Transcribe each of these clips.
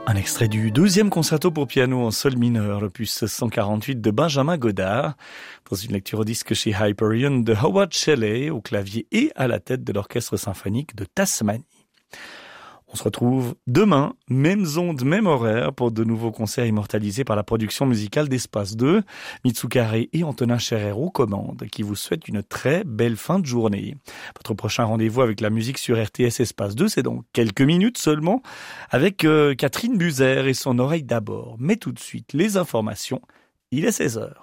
Un extrait du 12e concerto pour piano en sol mineur, l'opus 148 de Benjamin Godard, dans une lecture au disque chez Hyperion de Howard Shelley, au clavier et à la tête de l'orchestre symphonique de Tasmanie. On se retrouve demain, mêmes ondes, même horaire, pour de nouveaux concerts immortalisés par la production musicale d'Espace 2. Mitsukare et Antonin Scherer aux commandes, qui vous souhaitent une très belle fin de journée. Votre prochain rendez-vous avec la musique sur RTS Espace 2, c'est dans quelques minutes seulement, avec Catherine Buzer et son oreille d'abord. Mais tout de suite, les informations, il est 16h.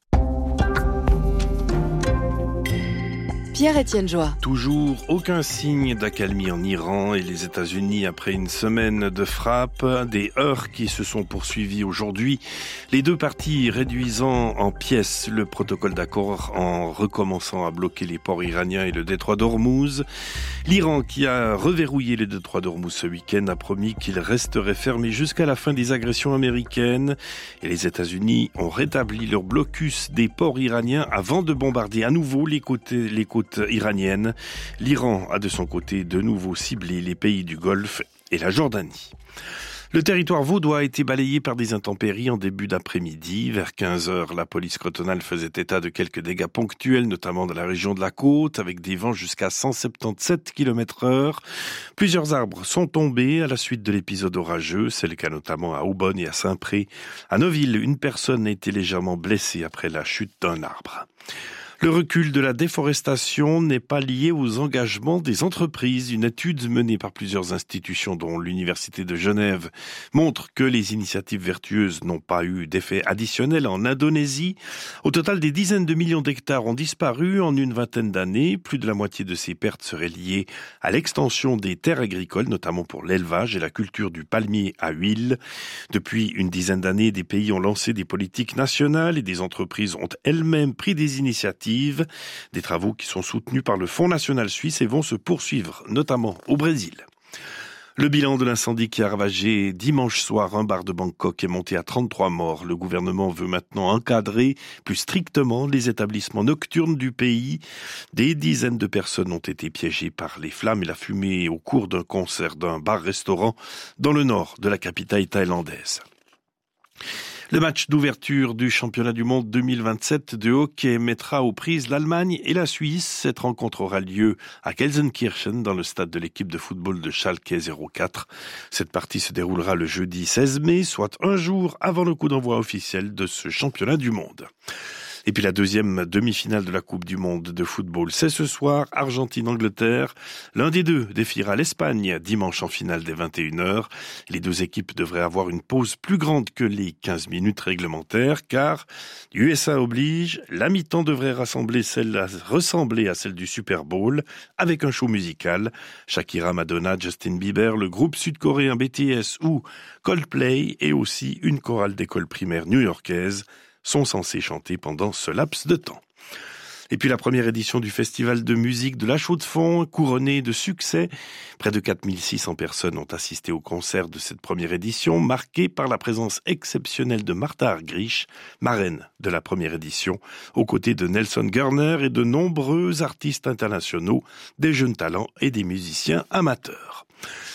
Pierre-Étienne Joie. Toujours aucun signe d'accalmie en Iran et les États-Unis après une semaine de frappes, des heurts qui se sont poursuivis aujourd'hui. Les deux parties réduisant en pièces le protocole d'accord en recommençant à bloquer les ports iraniens et le détroit d'Ormuz. L'Iran, qui a reverrouillé le détroit d'Ormuz ce week-end, a promis qu'il resterait fermé jusqu'à la fin des agressions américaines. Et les États-Unis ont rétabli leur blocus des ports iraniens avant de bombarder à nouveau les côtes iraniennes. L'Iran a de son côté de nouveau ciblé les pays du Golfe et la Jordanie. Le territoire vaudois a été balayé par des intempéries en début d'après-midi. Vers 15h, la police cantonale faisait état de quelques dégâts ponctuels, notamment dans la région de la Côte, avec des vents jusqu'à 177 km/h. Plusieurs arbres sont tombés à la suite de l'épisode orageux. C'est le cas notamment à Aubonne et à Saint-Pré. À Neuville, une personne a été légèrement blessée après la chute d'un arbre. Le recul de la déforestation n'est pas lié aux engagements des entreprises. Une étude menée par plusieurs institutions, dont l'Université de Genève, montre que les initiatives vertueuses n'ont pas eu d'effet additionnel en Indonésie. Au total, des dizaines de millions d'hectares ont disparu en une vingtaine d'années. Plus de la moitié de ces pertes seraient liées à l'extension des terres agricoles, notamment pour l'élevage et la culture du palmier à huile. Depuis une dizaine d'années, des pays ont lancé des politiques nationales et des entreprises ont elles-mêmes pris des initiatives. Des travaux qui sont soutenus par le Fonds national suisse et vont se poursuivre, notamment au Brésil. Le bilan de l'incendie qui a ravagé dimanche soir un bar de Bangkok est monté à 33 morts. Le gouvernement veut maintenant encadrer plus strictement les établissements nocturnes du pays. Des dizaines de personnes ont été piégées par les flammes et la fumée au cours d'un concert d'un bar-restaurant dans le nord de la capitale thaïlandaise. Le match d'ouverture du championnat du monde 2027 de hockey mettra aux prises l'Allemagne et la Suisse. Cette rencontre aura lieu à Gelsenkirchen dans le stade de l'équipe de football de Schalke 04. Cette partie se déroulera le jeudi 16 mai, soit un jour avant le coup d'envoi officiel de ce championnat du monde. Et puis la deuxième demi-finale de la Coupe du Monde de football, c'est ce soir, Argentine-Angleterre. L'un des deux défiera l'Espagne dimanche en finale dès 21h. Les deux équipes devraient avoir une pause plus grande que les 15 minutes réglementaires, car USA oblige, la mi-temps devrait ressembler à celle du Super Bowl, avec un show musical. Shakira, Madonna, Justin Bieber, le groupe sud-coréen BTS ou Coldplay et aussi une chorale d'école primaire new-yorkaise sont censés chanter pendant ce laps de temps. Et puis la première édition du festival de musique de La Chaux-de-Fonds, couronnée de succès. Près de 4600 personnes ont assisté au concert de cette première édition, marquée par la présence exceptionnelle de Martha Argerich, marraine de la première édition, aux côtés de Nelson Gurner et de nombreux artistes internationaux, des jeunes talents et des musiciens amateurs.